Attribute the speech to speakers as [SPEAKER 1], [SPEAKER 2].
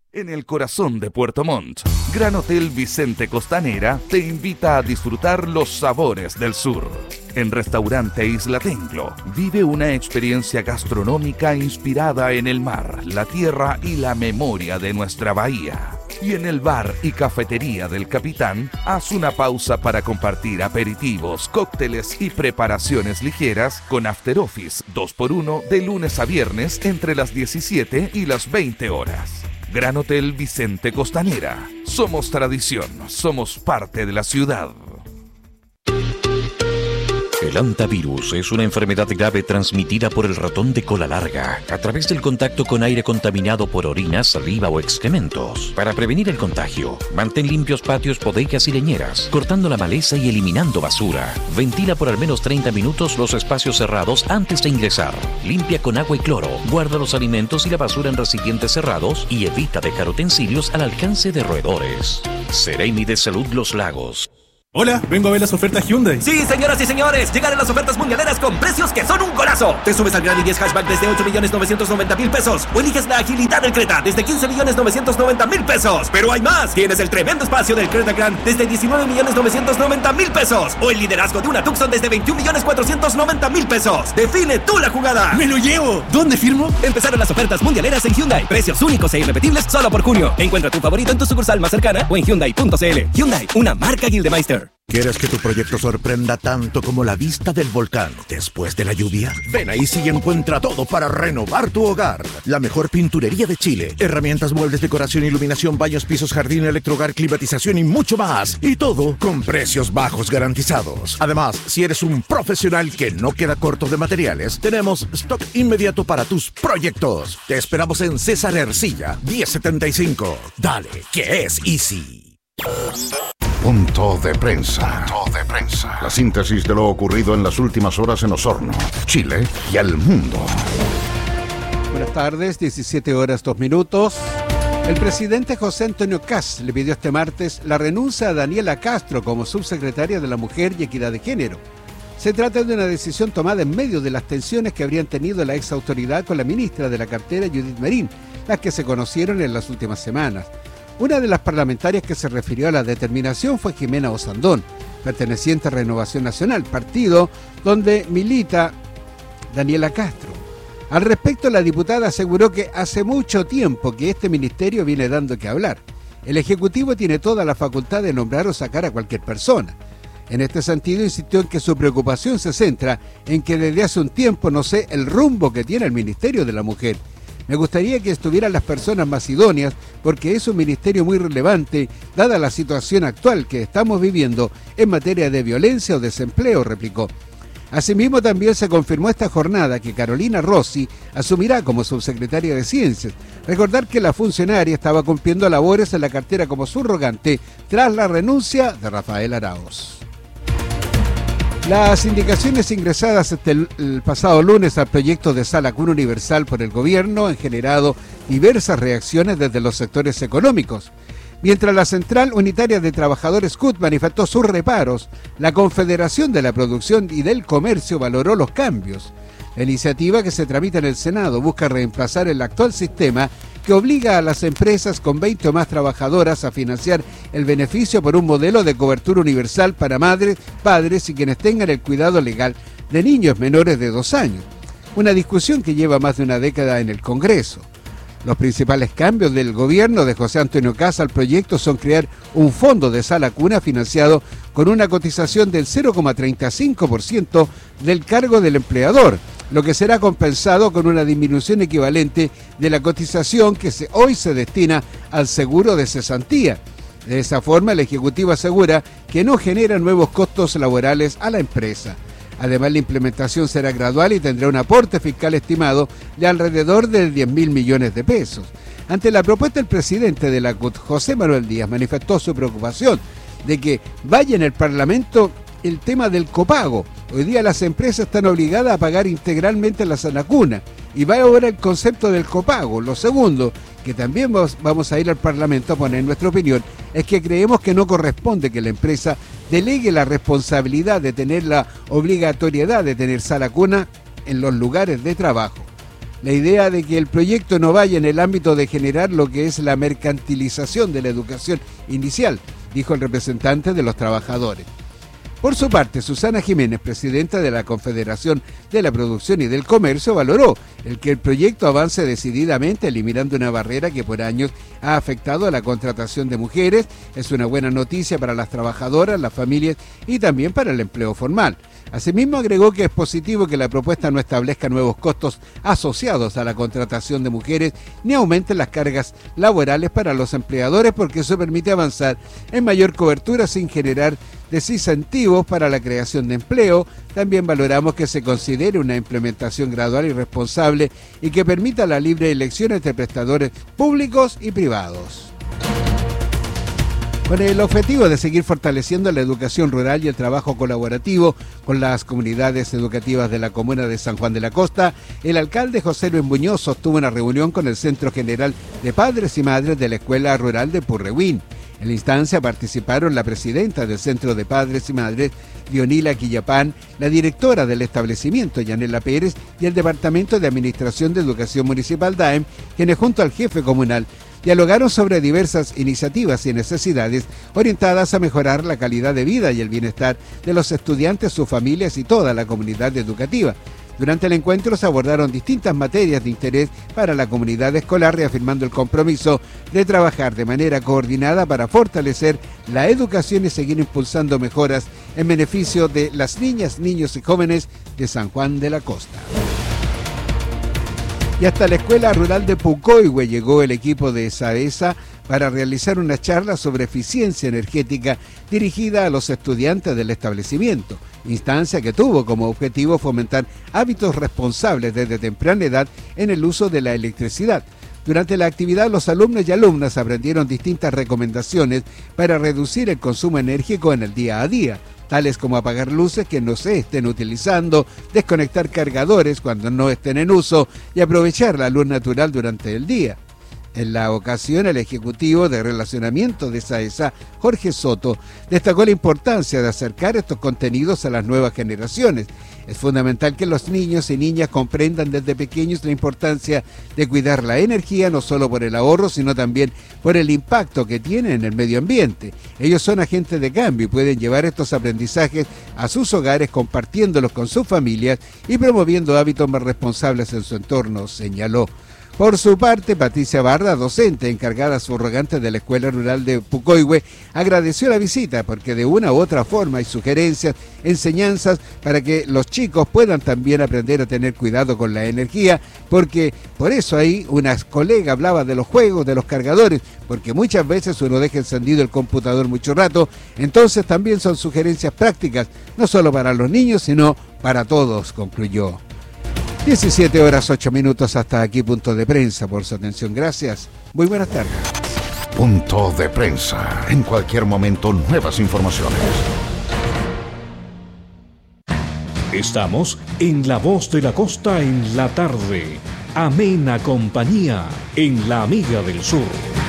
[SPEAKER 1] En el corazón de Puerto Montt, Gran Hotel Vicente Costanera te invita a disfrutar los sabores del sur. En Restaurante Isla Tenglo, vive una experiencia gastronómica inspirada en el mar, la tierra y la memoria de nuestra bahía. Y en el bar y cafetería del Capitán, haz una pausa para compartir aperitivos, cócteles y preparaciones ligeras con After Office 2x1 de lunes a viernes entre las 17 y las 20 horas. Gran Hotel Vicente Costanera. Somos tradición, somos parte de la ciudad.
[SPEAKER 2] El hantavirus es una enfermedad grave transmitida por el ratón de cola larga a través del contacto con aire contaminado por orina, saliva o excrementos. Para prevenir el contagio, mantén limpios patios, bodegas y leñeras, cortando la maleza y eliminando basura. Ventila por al menos 30 minutos los espacios cerrados antes de ingresar. Limpia con agua y cloro. Guarda los alimentos y la basura en recipientes cerrados y evita dejar utensilios al alcance de roedores. Seremi de Salud Los Lagos.
[SPEAKER 3] Hola, vengo a ver las ofertas Hyundai.
[SPEAKER 4] Sí, señoras y señores, llegaron las ofertas mundialeras con precios que son un golazo. Te subes al Gran i10 Hatchback desde 8.990.000 pesos o eliges la agilidad del Creta desde 15.990.000 pesos. Pero hay más, tienes el tremendo espacio del Creta Grand desde 19.990.000 pesos o el liderazgo de una Tucson desde 21.490.000 pesos. Define tú la jugada.
[SPEAKER 3] ¡Me lo llevo! ¿Dónde firmo?
[SPEAKER 4] Empezaron las ofertas mundialeras en Hyundai. Precios únicos e irrepetibles solo por junio. Encuentra tu favorito en tu sucursal más cercana o en Hyundai.cl. Hyundai, una marca Gildemeister.
[SPEAKER 5] ¿Quieres que tu proyecto sorprenda tanto como la vista del volcán después de la lluvia? Ven a Easy y encuentra todo para renovar tu hogar. La mejor pinturería de Chile. Herramientas, muebles, decoración, iluminación, baños, pisos, jardín, electrohogar, climatización y mucho más. Y todo con precios bajos garantizados. Además, si eres un profesional que no queda corto de materiales, tenemos stock inmediato para tus proyectos. Te esperamos en César Ercilla, 1075. Dale, que es Easy.
[SPEAKER 6] Punto de prensa. La síntesis de lo ocurrido en las últimas horas en Osorno, Chile y el mundo.
[SPEAKER 7] Buenas tardes, 17 horas 2 minutos. El presidente José Antonio Kast le pidió este martes la renuncia a Daniela Castro como subsecretaria de la Mujer y Equidad de Género. Se trata de una decisión tomada en medio de las tensiones que habrían tenido la ex autoridad con la ministra de la cartera, Judith Marín, las que se conocieron en las últimas semanas. Una de las parlamentarias que se refirió a la determinación fue Jimena Osandón, perteneciente a Renovación Nacional, partido donde milita Daniela Castro. Al respecto, la diputada aseguró que hace mucho tiempo que este ministerio viene dando que hablar. El Ejecutivo tiene toda la facultad de nombrar o sacar a cualquier persona. En este sentido, insistió en que su preocupación se centra en que desde hace un tiempo no sé el rumbo que tiene el Ministerio de la Mujer. Me gustaría que estuvieran las personas más idóneas porque es un ministerio muy relevante dada la situación actual que estamos viviendo en materia de violencia o desempleo, replicó. Asimismo, también se confirmó esta jornada que Carolina Rossi asumirá como subsecretaria de Ciencias. Recordar que la funcionaria estaba cumpliendo labores en la cartera como subrogante tras la renuncia de Rafael Arauz. Las indicaciones ingresadas el pasado lunes al proyecto de Sala Cuna Universal por el gobierno han generado diversas reacciones desde los sectores económicos. Mientras la Central Unitaria de Trabajadores CUT manifestó sus reparos, la Confederación de la Producción y del Comercio valoró los cambios. La iniciativa que se tramita en el Senado busca reemplazar el actual sistema que obliga a las empresas con 20 o más trabajadoras a financiar el beneficio por un modelo de cobertura universal para madres, padres y quienes tengan el cuidado legal de niños menores de 2 años. Una discusión que lleva más de una década en el Congreso. Los principales cambios del gobierno de José Antonio Kast al proyecto son crear un fondo de Sala Cuna financiado con una cotización del 0,35% del cargo del empleador, lo que será compensado con una disminución equivalente de la cotización que hoy se destina al seguro de cesantía. De esa forma, el Ejecutivo asegura que no genera nuevos costos laborales a la empresa. Además, la implementación será gradual y tendrá un aporte fiscal estimado de alrededor de 10.000 millones de pesos. Ante la propuesta, el presidente de la CUT, José Manuel Díaz, manifestó su preocupación de que vaya en el Parlamento el tema del copago. Hoy día las empresas están obligadas a pagar integralmente la Sala Cuna y va ahora el concepto del copago. Lo segundo, que también vamos a ir al Parlamento a poner nuestra opinión, es que creemos que no corresponde que la empresa delegue la responsabilidad de tener la obligatoriedad de tener Sala Cuna en los lugares de trabajo. la idea de que el proyecto no vaya en el ámbito de generar lo que es la mercantilización de la educación inicial, dijo el representante de los trabajadores. Por su parte, Susana Jiménez, presidenta de la Confederación de la Producción y del Comercio, valoró el que el proyecto avance decididamente, eliminando una barrera que por años ha afectado a la contratación de mujeres. Es una buena noticia para las trabajadoras, las familias y también para el empleo formal. Asimismo, agregó que es positivo que la propuesta no establezca nuevos costos asociados a la contratación de mujeres ni aumente las cargas laborales para los empleadores, porque eso permite avanzar en mayor cobertura sin generar desincentivos para la creación de empleo. También valoramos que se considere una implementación gradual y responsable y que permita la libre elección entre prestadores públicos y privados. Con el objetivo de seguir fortaleciendo la educación rural y el trabajo colaborativo con las comunidades educativas de la comuna de San Juan de la Costa, el alcalde José Luis Muñoz sostuvo una reunión con el Centro General de Padres y Madres de la Escuela Rural de Purrehuen. En la instancia participaron la presidenta del Centro de Padres y Madres, Dionila Quillapán, la directora del establecimiento, Yanela Pérez, y el Departamento de Administración de Educación Municipal, DAEM, quienes junto al jefe comunal dialogaron sobre diversas iniciativas y necesidades orientadas a mejorar la calidad de vida y el bienestar de los estudiantes, sus familias y toda la comunidad educativa. Durante el encuentro se abordaron distintas materias de interés para la comunidad escolar, reafirmando el compromiso de trabajar de manera coordinada para fortalecer la educación y seguir impulsando mejoras en beneficio de las niñas, niños y jóvenes de San Juan de la Costa. Y hasta la Escuela Rural de Pucoihue llegó el equipo de SAESA para realizar una charla sobre eficiencia energética dirigida a los estudiantes del establecimiento, instancia que tuvo como objetivo fomentar hábitos responsables desde temprana edad en el uso de la electricidad. Durante la actividad, los alumnos y alumnas aprendieron distintas recomendaciones para reducir el consumo enérgico en el día a día, tales como apagar luces que no se estén utilizando, desconectar cargadores cuando no estén en uso y aprovechar la luz natural durante el día. En la ocasión, el ejecutivo de relacionamiento de SAESA, Jorge Soto, destacó la importancia de acercar estos contenidos a las nuevas generaciones. Es fundamental que los niños y niñas comprendan desde pequeños la importancia de cuidar la energía, no solo por el ahorro, sino también por el impacto que tiene en el medio ambiente. Ellos son agentes de cambio y pueden llevar estos aprendizajes a sus hogares, compartiéndolos con sus familias y promoviendo hábitos más responsables en su entorno, señaló. Por su parte, Patricia Barra, docente encargada subrogante de la Escuela Rural de Pucoihue, agradeció la visita porque de una u otra forma hay sugerencias, enseñanzas para que los chicos puedan también aprender a tener cuidado con la energía, porque por eso ahí una colega hablaba de los juegos, de los cargadores, porque muchas veces uno deja encendido el computador mucho rato, entonces también son sugerencias prácticas, no solo para los niños, sino para todos, concluyó. 17 horas 8 minutos, hasta aquí Punto de Prensa. Por su atención, gracias. Muy buenas tardes.
[SPEAKER 6] Punto de Prensa. En cualquier momento, nuevas informaciones.
[SPEAKER 8] Estamos en La Voz de la Costa en la tarde. Amena compañía en La Amiga del Sur.